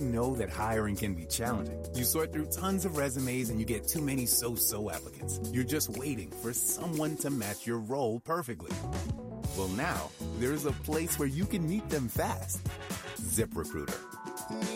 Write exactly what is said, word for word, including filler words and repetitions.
Know that hiring can be challenging. You sort through tons of resumes and you get too many so-so applicants. You're just waiting for someone to match your role perfectly. Well, now, there's a place where you can meet them fast. ZipRecruiter.